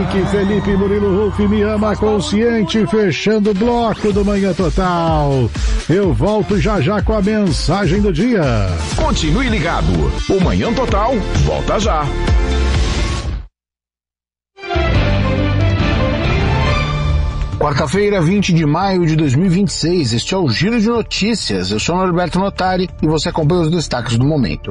Kaique, Felipe, Murilo, Ruf, Me Ama Consciente, fechando o bloco do Manhã Total. Eu volto já com a mensagem do dia. Continue ligado. O Manhã Total volta já. Quarta-feira, 20 de maio de 2026, este é o Giro de Notícias. Eu sou o Norberto Notari e você acompanha os destaques do momento.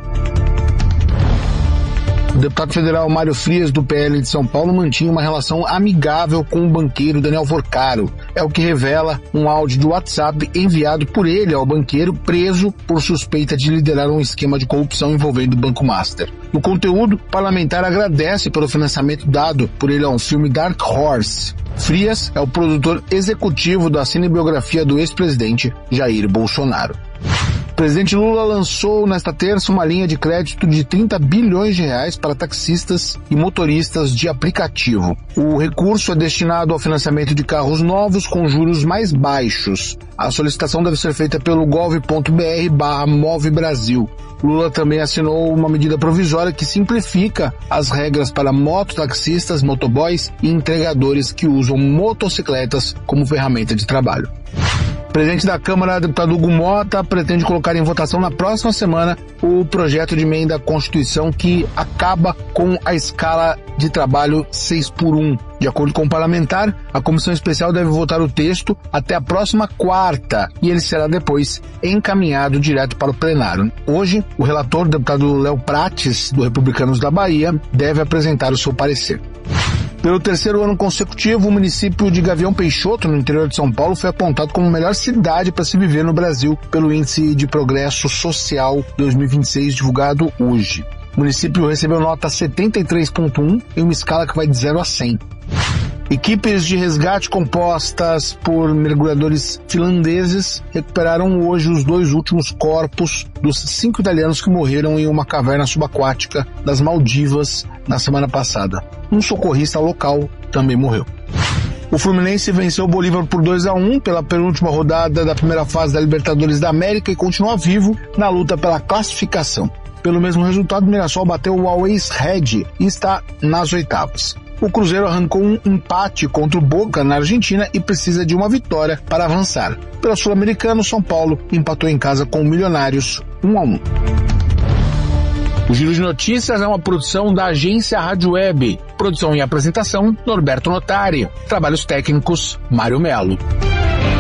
O deputado federal Mário Frias, do PL de São Paulo, mantinha uma relação amigável com o banqueiro Daniel Forcaro. É o que revela um áudio de WhatsApp enviado por ele ao banqueiro, preso por suspeita de liderar um esquema de corrupção envolvendo o Banco Master. No conteúdo, o parlamentar agradece pelo financiamento dado por ele a um filme Dark Horse. Frias é o produtor executivo da cinebiografia do ex-presidente Jair Bolsonaro. O presidente Lula lançou nesta terça uma linha de crédito de 30 bilhões de reais para taxistas e motoristas de aplicativo. O recurso é destinado ao financiamento de carros novos com juros mais baixos. A solicitação deve ser feita pelo gov.br/movebrasil. Lula também assinou uma medida provisória que simplifica as regras para mototaxistas, motoboys e entregadores que usam motocicletas como ferramenta de trabalho. O presidente da Câmara, deputado Hugo Mota, pretende colocar em votação na próxima semana o projeto de emenda à Constituição que acaba com a escala de trabalho 6x1. De acordo com o parlamentar, a comissão especial deve votar o texto até a próxima quarta e ele será depois encaminhado direto para o plenário. Hoje, o relator, o deputado Léo Prates, do Republicanos da Bahia, deve apresentar o seu parecer. Pelo terceiro ano consecutivo, o município de Gavião Peixoto, no interior de São Paulo, foi apontado como a melhor cidade para se viver no Brasil pelo Índice de Progresso Social 2026, divulgado hoje. O município recebeu nota 73.1 em uma escala que vai de 0 a 100. Equipes de resgate compostas por mergulhadores finlandeses recuperaram hoje os 2 últimos corpos dos 5 italianos que morreram em uma caverna subaquática das Maldivas na semana passada. Um socorrista local também morreu. O Fluminense venceu o Bolívar por 2-1 pela penúltima rodada da primeira fase da Libertadores da América e continua vivo na luta pela classificação. Pelo mesmo resultado, o Mirassol bateu o Always Red e está nas oitavas. O Cruzeiro arrancou um empate contra o Boca na Argentina e precisa de uma vitória para avançar. Pela Sul-Americana, o São Paulo empatou em casa com o Milionários 1-1. O Giro de Notícias é uma produção da agência Rádio Web. Produção e apresentação, Norberto Notari. Trabalhos técnicos, Mário Melo.